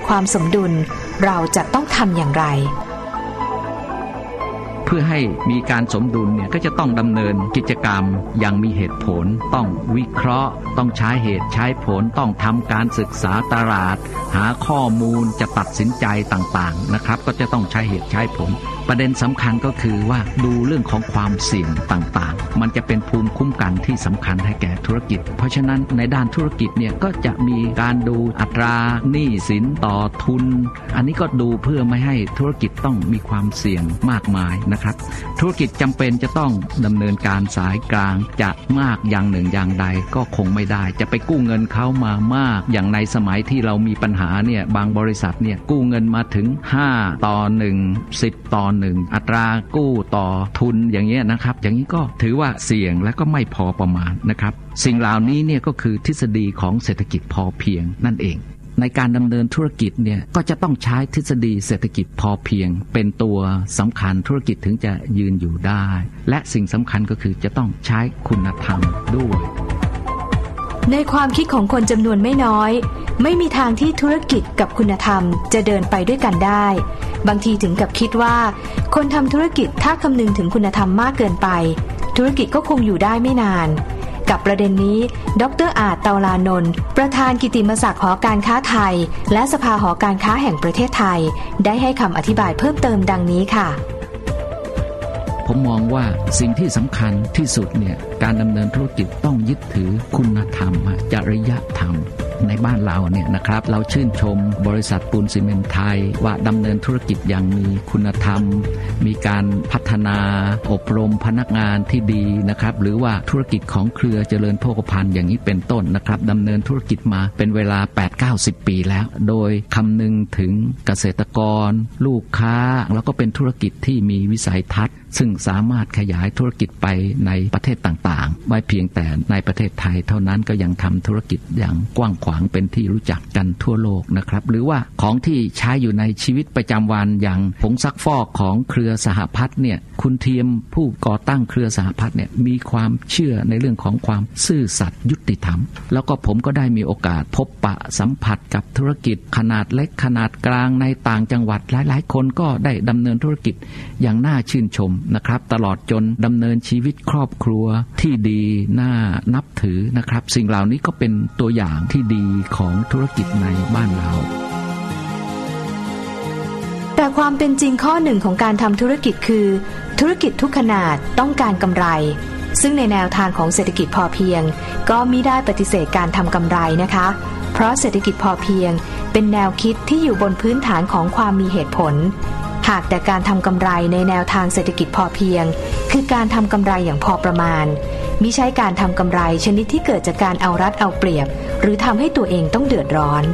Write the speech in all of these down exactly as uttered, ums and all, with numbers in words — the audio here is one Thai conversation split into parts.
ความสมดุลเราจะต้องทำอย่างไรเพื่อให้มีการสมดุลเนี่ยก็จะต้องดำเนินกิจกรรมอย่างมีเหตุผลต้องวิเคราะห์ต้องใช้เหตุใช้ผลต้องทำการศึกษาตลาดหาข้อมูลจะตัดสินใจต่างๆนะครับก็จะต้องใช้เหตุใช้ผลประเด็นสำคัญก็คือว่าดูเรื่องของความเสี่ยงต่างๆมันจะเป็นภูมิคุ้มกันที่สำคัญให้แก่ธุรกิจเพราะฉะนั้นในด้านธุรกิจเนี่ยก็จะมีการดูอัตราหนี้สินต่อทุนอันนี้ก็ดูเพื่อไม่ให้ธุรกิจต้องมีความเสี่ยงมากมายนะครับธุรกิจจำเป็นจะต้องดำเนินการสายกลางจะมากอย่างหนึ่งอย่างใดก็คงไม่ได้จะไปกู้เงินเขามามากอย่างในสมัยที่เรามีปัญหาเนี่ยบางบริษัทเนี่ยกู้เงินมาถึงห้าต่อหนึ่ง สิบต่อหนึ่งอัตรากู้ต่อทุนอย่างเงี้ยนะครับอย่างนี้ก็ถือว่าเสี่ยงและก็ไม่พอประมาณนะครับสิ่งเหล่านี้เนี่ยก็คือทฤษฎีของเศรษฐกิจพอเพียงนั่นเองในการดำเนินธุรกิจเนี่ยก็จะต้องใช้ทฤษฎีเศรษฐกิจพอเพียงเป็นตัวสำคัญธุรกิจถึงจะยืนอยู่ได้และสิ่งสำคัญก็คือจะต้องใช้คุณธรรมด้วยในความคิดของคนจำนวนไม่น้อยไม่มีทางที่ธุรกิจกับคุณธรรมจะเดินไปด้วยกันได้บางทีถึงกับคิดว่าคนทำธุรกิจถ้าคำนึงถึงคุณธรรมมากเกินไปธุรกิจก็คงอยู่ได้ไม่นานกับประเด็นนี้ดร.อาจเตาลานนท์ประธานกิตติมศักดิ์หอการค้าไทยและสภาหอการค้าแห่งประเทศไทยได้ให้คำอธิบายเพิ่มเติมดังนี้ค่ะผมมองว่าสิ่งที่สำคัญที่สุดเนี่ยการดำเนินธุรกิจต้องยึดถือคุณธรรมจริยธรรมในบ้านเราเนี่ยนะครับเราชื่นชมบริษัทปูนซีเมนต์ไทยว่าดำเนินธุรกิจอย่างมีคุณธรรมมีการพัฒนาอบรมพนักงานที่ดีนะครับหรือว่าธุรกิจของเครือเจริญโภคภัณฑ์อย่างนี้เป็นต้นนะครับดำเนินธุรกิจมาเป็นเวลา แปดถึงเก้าสิบ ปีแล้วโดยคำนึงถึงเกษตรกรลูกค้าแล้วก็เป็นธุรกิจที่มีวิสัยทัศน์ซึ่งสามารถขยายธุรกิจไปในประเทศต่างๆไม่เพียงแต่ในประเทศไทยเท่านั้นก็ยังทำธุรกิจอย่างกว้างขวางเป็นที่รู้จักกันทั่วโลกนะครับหรือว่าของที่ใช้อยู่ในชีวิตประจำวันอย่างผงซักฟอกของเครือสหพัฒน์เนี่ยคุณเทียมผู้ก่อตั้งเครือสหพัฒน์เนี่ยมีความเชื่อในเรื่องของความซื่อสัตย์ยุติธรรมแล้วก็ผมก็ได้มีโอกาสพบปะสัมผัสกับธุรกิจขนาดเล็กขนาดกลางในต่างจังหวัดหลายๆคนก็ได้ดำเนินธุรกิจอย่างน่าชื่นชมนะครับตลอดจนดำเนินชีวิตครอบครัวที่ดีน่านับถือนะครับสิ่งเหล่านี้ก็เป็นตัวอย่างที่ดีของธุรกิจในบ้านเราแต่ความเป็นจริงข้อหนึ่งของการทำธุรกิจคือธุรกิจทุกขนาดต้องการกำไรซึ่งในแนวทางของเศรษฐกิจพอเพียงก็มิได้ปฏิเสธการทำกำไรนะคะเพราะเศรษฐกิจพอเพียงเป็นแนวคิดที่อยู่บนพื้นฐานของความมีเหตุผลหากแต่การทำกำไรในแนวทางเศรษฐกิจพอเพียงคือการทำกำไรอย่างพอประมาณมิใช่การทำกำไรชนิดที่เกิดจากการเอารัดเอาเปรียบหรือทำให้ตัวเองต้องเดือดร้อน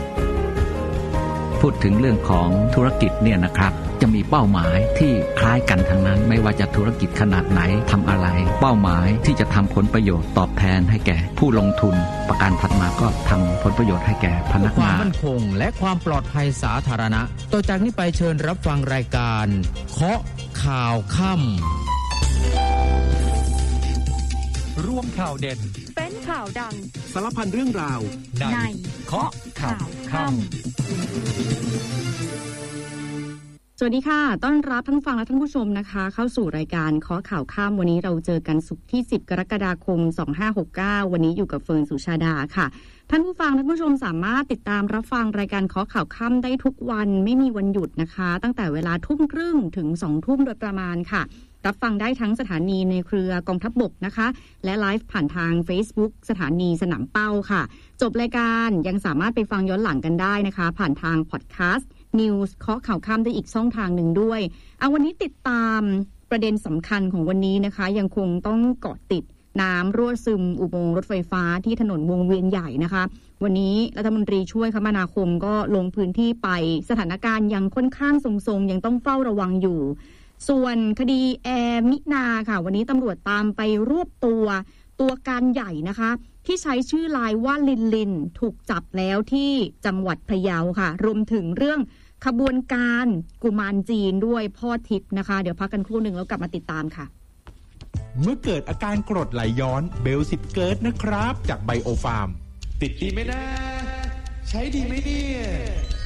พูดถึงเรื่องของธุรกิจเนี่ยนะครับจะมีเป้าหมายที่คล้ายกันทั้งนั้นไม่ว่าจะธุรกิจขนาดไหนทำอะไรเป้าหมายที่จะทำผลประโยชน์ตอบแทนให้แก่ผู้ลงทุนประการถัดมาก็ทำผลประโยชน์ให้แก่พนักงานความมั่นคงและความปลอดภัยสาธารณะต่อจากนี้ไปเชิญรับฟังรายการเคาะข่าวค่ำร่วมข่าวเด่นเป็นข่าวดังสารพันเรื่องราวในเคาะข่าวค่ำสวัสดีค่ะต้อนรับท่านฟังและท่านผู้ชมนะคะเข้าสู่รายการเคาะข่าวค่ำวันนี้เราเจอกันศุกร์ที่สิบกรกฎาคมสองพันห้าร้อยหกสิบเก้าวันนี้อยู่กับเฟิร์นสุชาดาค่ะท่านผู้ฟังท่านผู้ชมสามารถติดตามรับฟังรายการเคาะข่าวค่ำได้ทุกวันไม่มีวันหยุดนะคะตั้งแต่เวลาทุ่มครึ่งถึงสองทุ่มโดยประมาณค่ะรับฟังได้ทั้งสถานีในเครือกองทัพบกนะคะและไลฟ์ผ่านทาง Facebook สถานีสนามเป้าค่ะจบรายการยังสามารถไปฟังย้อนหลังกันได้นะคะผ่านทางพอดแคสต์นิวส์เคาะข่าวค่ำได้อีกช่องทางหนึ่งด้วยเอาวันนี้ติดตามประเด็นสำคัญของวันนี้นะคะยังคงต้องเกาะติดน้ำรั่วซึมอุโมงค์รถไฟฟ้าที่ถนนวงเวียนใหญ่นะคะวันนี้รัฐมนตรีช่วยคมนาคมก็ลงพื้นที่ไปสถานการณ์ยังค่อนข้างทรงๆยังต้องเฝ้าระวังอยู่ส่วนคดีแอร์มินาค่ะวันนี้ตำรวจตามไปรวบตัวตัวการใหญ่นะคะที่ใช้ชื่อไลน์ว่าลินลินถูกจับแล้วที่จังหวัดพะเยาค่ะรวมถึงเรื่องขบวนการกุมารจีนด้วยพ่อทิพย์นะคะเดี๋ยวพักกันครู่หนึ่งแล้วกลับมาติดตามค่ะเมื่อเกิดอาการกรดไหลย้อนเบลสิบเกิร์ตนะครับจากไบโอฟาร์มติดดีไหมนะใช้ดีไหมเนี่ย